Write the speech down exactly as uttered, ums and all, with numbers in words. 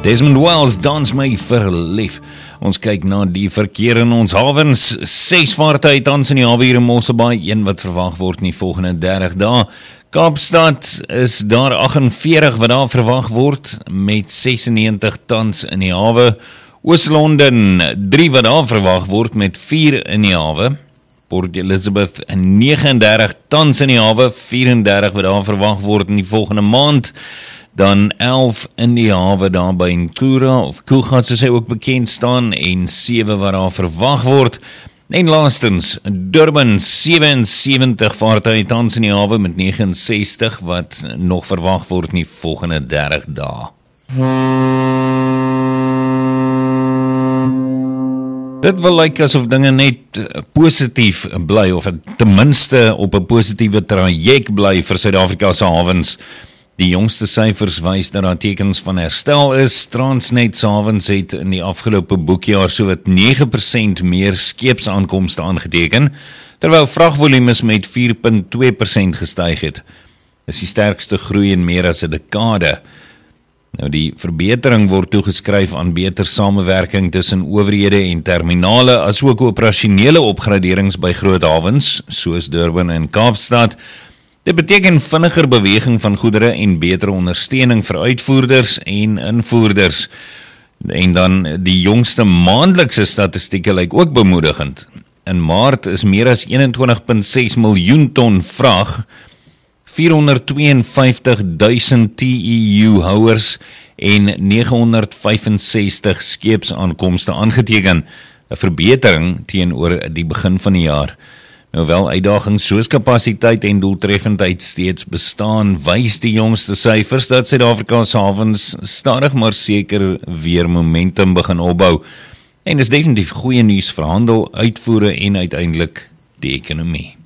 Desmond Wells, Dans my verlief. Ons kyk na die verkeer in ons hawens. Ses vaartuie tans in die hawe hier in Mosselbaai, een wat verwag word in die volgende dertig dae. Kaapstad is daar agt en veertig wat daar verwag word, met ses en negentig tans in die hawe. Oos-London, drie wat daar verwag word, met vier in die hawe. Port Elizabeth, nege en dertig tans in die hawe, vyf en dertig wat daar verwag word in die volgende maand. Dan elf in die hawe daar by Nkura, of Koelgat soos hy ook bekend staan, en sewe wat daar verwag word. En laastens, Durban, sewe en sewentig vaartuie tans in die hawe met nege en sestig wat nog verwag word in die volgende dertig dae. Dit wil lyk asof dinge net positief bly, of ten minste op 'n positiewe traject bly vir Suid-Afrika se hawens. Die jongste syfers wys dat daar tekens van herstel is. Transnet se hawens het in die afgelope boekjaar sowat nege persent meer skeepsaankomste aangeteken, terwyl vragvolumes met vier komma twee persent gestyg het. Dis die sterkste groei in meer as 'n dekade. Nou die verbetering word toegeskryf aan beter samewerking tussen owerhede en terminale, asook operasionele opgraderings by groot hawens, soos Durban en Kaapstad. Dit beteken vinniger beweging van goedere en betere ondersteuning vir uitvoerders en invoerders. En dan die jongste maandelikse statistieke lyk ook bemoedigend. In Maart is meer as eenentwintig komma ses miljoen ton vrag, vierhonderdtweeënvyftig duisend T E U houers en negenhonderd vyfensestig skeepsaankomste aangeteken, 'n verbetering teenoor die begin van die jaar. Hoewel uitdagings soos kapasiteit en doeltreffendheid steeds bestaan, wys die jongste syfers dat Suid-Afrika se hawens stadig maar seker weer momentum begin opbou. En dis definitief goeie nuus vir handel, uitvoere en uiteindelik die ekonomie.